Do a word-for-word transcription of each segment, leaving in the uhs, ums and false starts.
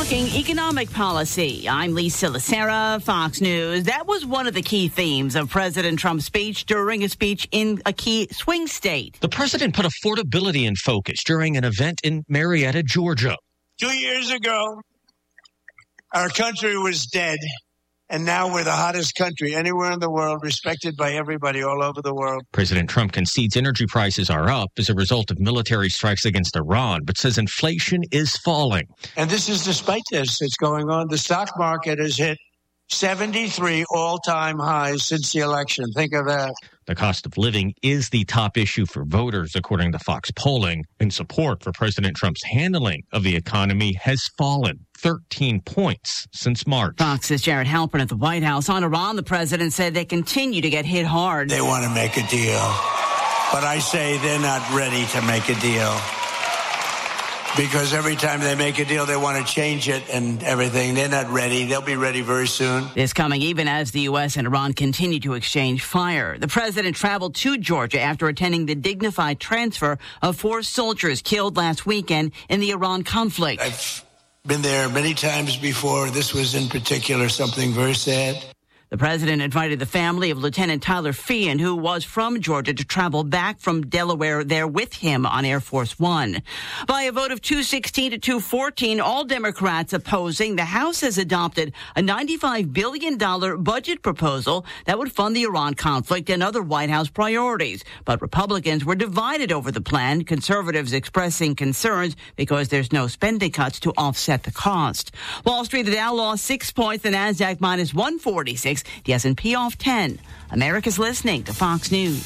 Talking economic policy. I'm Lisa Lacera, Fox News. That was one of the key themes of President Trump's speech during a speech in a key swing state. The president put affordability in focus during an event in Marietta, Georgia. Two years ago, our country was dead. And now we're the hottest country anywhere in the world, respected by everybody all over the world. President Trump concedes energy prices are up as a result of military strikes against Iran, but says inflation is falling. And this is despite this. It's going on. The stock market has hit seventy-three all-time highs since the election. Think of that. The cost of living is the top issue for voters, according to Fox polling, and support for President Trump's handling of the economy has fallen thirteen points since March. Fox's Jared Halpern at the White House. On Iran, the president said they continue to get hit hard. They want to make a deal, but I say they're not ready to make a deal. Because every time they make a deal, they want to change it and everything. They're not ready. They'll be ready very soon. This coming even as the U S and Iran continue to exchange fire. The president traveled to Georgia after attending the dignified transfer of four soldiers killed last weekend in the Iran conflict. I've been there many times before. This was in particular something very sad. The president invited the family of Lieutenant Tyler Feehan, who was from Georgia, to travel back from Delaware there with him on Air Force One. By a vote of two sixteen to two fourteen, all Democrats opposing, the House has adopted a ninety-five billion dollars budget proposal that would fund the Iran conflict and other White House priorities. But Republicans were divided over the plan, conservatives expressing concerns because there's no spending cuts to offset the cost. Wall Street, the Dow lost six points, the Nasdaq minus one forty-six. The S and P off ten. America's listening to Fox News.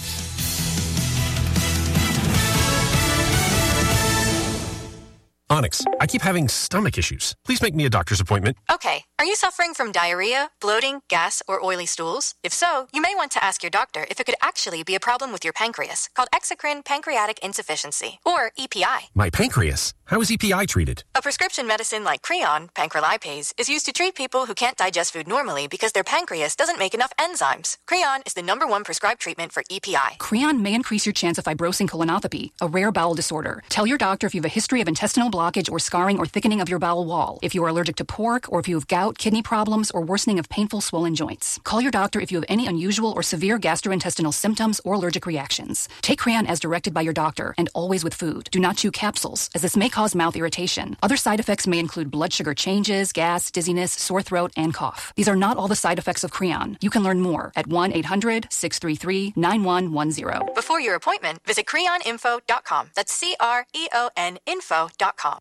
Onyx, I keep having stomach issues. Please make me a doctor's appointment. Okay. Are you suffering from diarrhea, bloating, gas, or oily stools? If so, you may want to ask your doctor if it could actually be a problem with your pancreas, called exocrine pancreatic insufficiency, or E P I. My pancreas? How is E P I treated? A prescription medicine like Creon, pancrelipase, is used to treat people who can't digest food normally because their pancreas doesn't make enough enzymes. Creon is the number one prescribed treatment for E P I. Creon may increase your chance of fibrosing colonopathy, a rare bowel disorder. Tell your doctor if you have a history of intestinal blockage or scarring or thickening of your bowel wall, if you are allergic to pork, or if you have gout, kidney problems, or worsening of painful swollen joints. Call your doctor if you have any unusual or severe gastrointestinal symptoms or allergic reactions. Take Creon as directed by your doctor and always with food. Do not chew capsules, as this may cause mouth irritation. Other side effects may include blood sugar changes, gas, dizziness, sore throat, and cough. These are not all the side effects of Creon. You can learn more at one eight hundred six three three nine one one zero. Before your appointment, visit creon info dot com. That's C R E O N info dot com.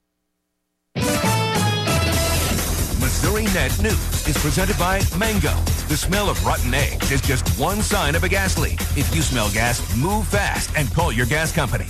Missouri Net News is presented by Mango. The smell of rotten eggs is just one sign of a gas leak. If you smell gas, move fast and call your gas company.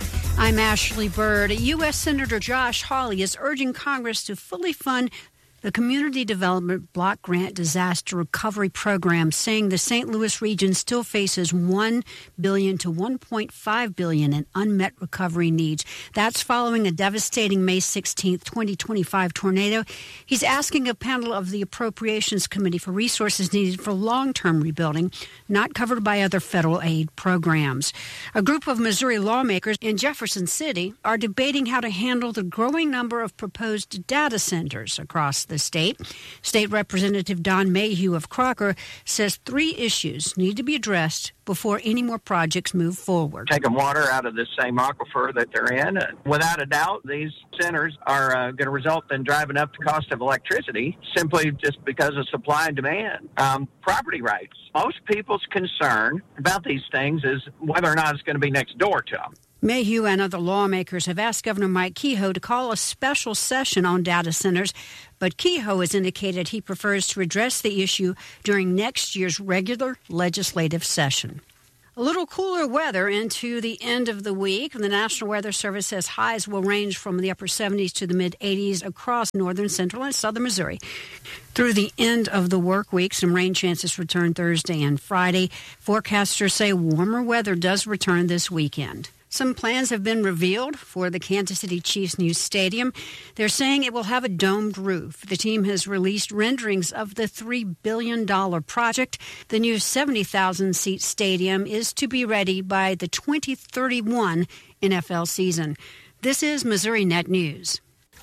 I'm Ashley Bird. U S Senator Josh Hawley is urging Congress to fully fund the Community Development Block Grant Disaster Recovery Program, saying the Saint Louis region still faces one billion dollars to one point five billion dollars in unmet recovery needs. That's following a devastating May sixteenth, twenty twenty-five tornado. He's asking a panel of the Appropriations Committee for resources needed for long-term rebuilding, not covered by other federal aid programs. A group of Missouri lawmakers in Jefferson City are debating how to handle the growing number of proposed data centers across the state. State Representative Don Mayhew of Crocker says three issues need to be addressed before any more projects move forward. Taking water out of the same aquifer that they're in. Uh, without a doubt, these centers are uh, going to result in driving up the cost of electricity simply just because of supply and demand. Um, property rights. Most people's concern about these things is whether or not it's going to be next door to them. Mayhew and other lawmakers have asked Governor Mike Kehoe to call a special session on data centers, but Kehoe has indicated he prefers to address the issue during next year's regular legislative session. A little cooler weather into the end of the week. The National Weather Service says highs will range from the upper seventies to the mid-eighties across northern, central, and southern Missouri. Through the end of the work week, some rain chances return Thursday and Friday. Forecasters say warmer weather does return this weekend. Some plans have been revealed for the Kansas City Chiefs' new stadium. They're saying it will have a domed roof. The team has released renderings of the three billion dollars project. The new seventy thousand seat stadium is to be ready by the twenty thirty-one N F L season. This is Missouri Net News.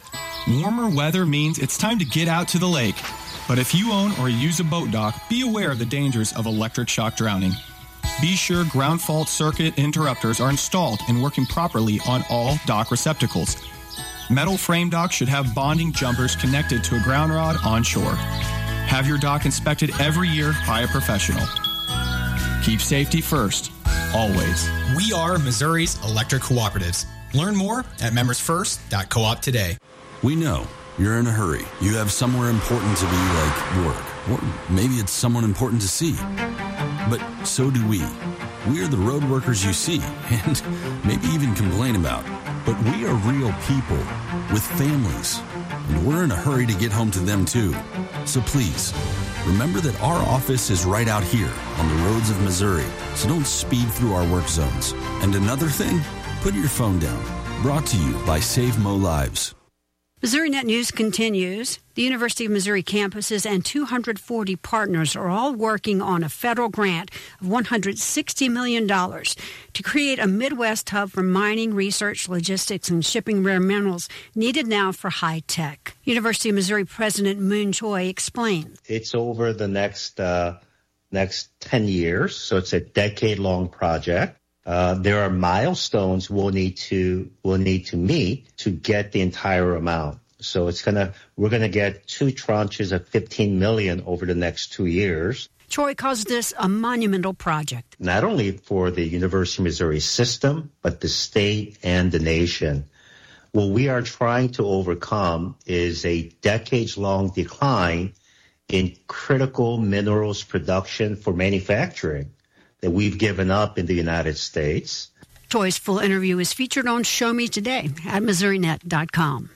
Warmer weather means it's time to get out to the lake. But if you own or use a boat dock, be aware of the dangers of electric shock drowning. Be sure ground fault circuit interrupters are installed and working properly on all dock receptacles. Metal frame docks should have bonding jumpers connected to a ground rod on shore. Have your dock inspected every year by a professional. Keep safety first, always. We are Missouri's electric cooperatives. Learn more at members first dot coop today. We know you're in a hurry. You have somewhere important to be, like work. Or maybe it's someone important to see. But so do we. We're the road workers you see and maybe even complain about. But we are real people with families. And we're in a hurry to get home to them too. So please, remember that our office is right out here on the roads of Missouri. So don't speed through our work zones. And another thing, put your phone down. Brought to you by Save Mo Lives. Missouri Net News continues. The University of Missouri campuses and two hundred forty partners are all working on a federal grant of one hundred sixty million dollars to create a Midwest hub for mining, research, logistics, and shipping rare minerals needed now for high tech. University of Missouri President Moon Choi explains. It's over the next uh, next ten years, so it's a decade-long project. Uh, there are milestones we'll need to we'll need to meet to get the entire amount. So it's gonna we're gonna get two tranches of fifteen million over the next two years. Choi calls this a monumental project. Not only for the University of Missouri system, but the state and the nation. What we are trying to overcome is a decades-long decline in critical minerals production for manufacturing that we've given up in the United States. Choi's full interview is featured on Show Me Today at Missouri Net dot com.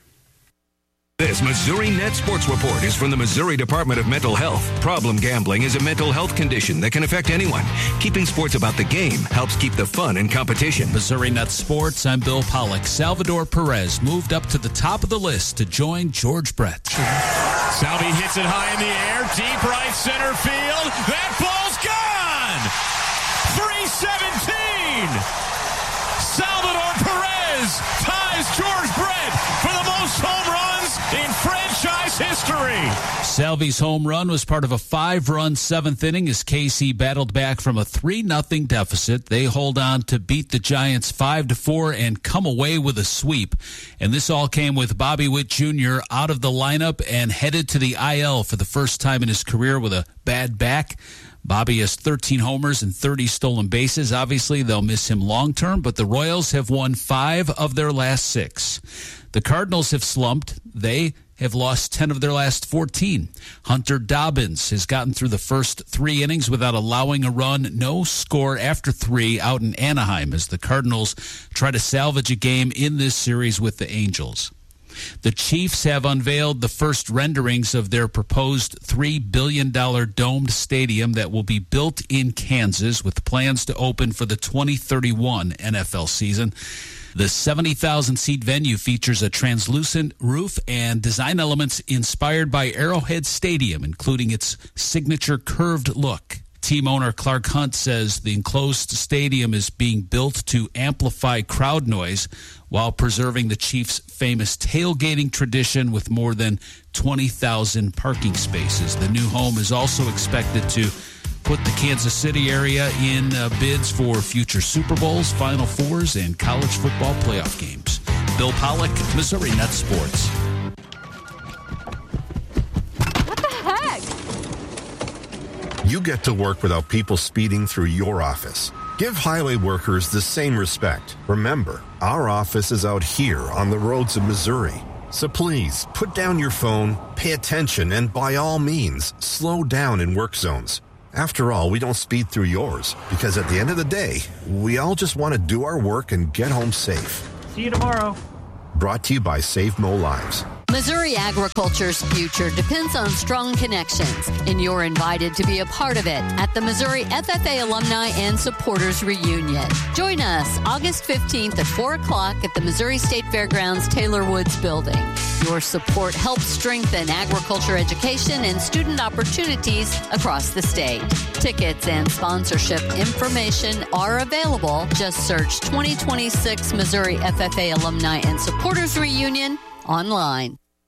This Missouri Net Sports Report is from the Missouri Department of Mental Health. Problem gambling is a mental health condition that can affect anyone. Keeping sports about the game helps keep the fun in competition. Missouri Net Sports, I'm Bill Pollock. Salvador Perez moved up to the top of the list to join George Brett. Salvi hits it high in the air, deep right center field. That ball's gone! three seventeen! Salvador Perez ties George Brett for the most home runs in franchise history. Salvi's home run was part of a five-run seventh inning as K C battled back from a three nothing deficit. They hold on to beat the Giants five to four and come away with a sweep. And this all came with Bobby Witt Junior out of the lineup and headed to the I L for the first time in his career with a bad back. Bobby has thirteen homers and thirty stolen bases. Obviously, they'll miss him long-term, but the Royals have won five of their last six. The Cardinals have slumped. They have lost ten of their last fourteen. Hunter Dobbins has gotten through the first three innings without allowing a run. No score after three out in Anaheim as the Cardinals try to salvage a game in this series with the Angels. The Chiefs have unveiled the first renderings of their proposed three billion dollars domed stadium that will be built in Kansas with plans to open for the twenty thirty-one N F L season. The seventy thousand seat venue features a translucent roof and design elements inspired by Arrowhead Stadium, including its signature curved look. Team owner Clark Hunt says the enclosed stadium is being built to amplify crowd noise while preserving the Chiefs' famous tailgating tradition with more than twenty thousand parking spaces. The new home is also expected to put the Kansas City area in uh, bids for future Super Bowls, Final Fours, and college football playoff games. Bill Pollock, Missouri Net Sports. What the heck? You get to work without people speeding through your office. Give highway workers the same respect. Remember, our office is out here on the roads of Missouri. So please, put down your phone, pay attention, and by all means, slow down in work zones. After all, we don't speed through yours, because at the end of the day, we all just want to do our work and get home safe. See you tomorrow. Brought to you by Save Mo Lives. Missouri agriculture's future depends on strong connections, and you're invited to be a part of it at the Missouri F F A Alumni and Supporters Reunion. Join us August fifteenth at four o'clock at the Missouri State Fairgrounds Taylor Woods Building. Your support helps strengthen agriculture education and student opportunities across the state. Tickets and sponsorship information are available. Just search twenty twenty-six Missouri F F A Alumni and Supporters Reunion online.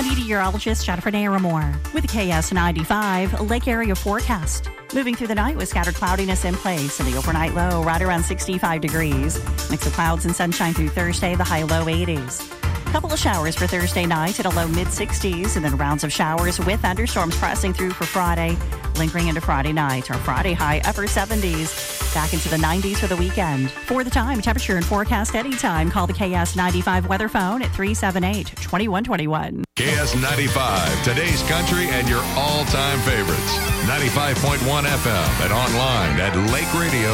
I'm meteorologist Jennifer Naramore with the K S ninety-five Lake Area forecast. Moving through the night with scattered cloudiness in place and the overnight low right around sixty-five degrees. Mix of clouds and sunshine through Thursday, the high low eighties. Couple of showers for Thursday night at a low mid-sixties, and then rounds of showers with thunderstorms pressing through for Friday, lingering into Friday night. Our Friday high upper seventies, back into the nineties for the weekend. For the time, temperature and forecast anytime. Call the K S ninety-five weather phone at three seven eight, two one two one. K S ninety-five, today's country and your all-time favorites. ninety-five point one F M and online at Lake Radio.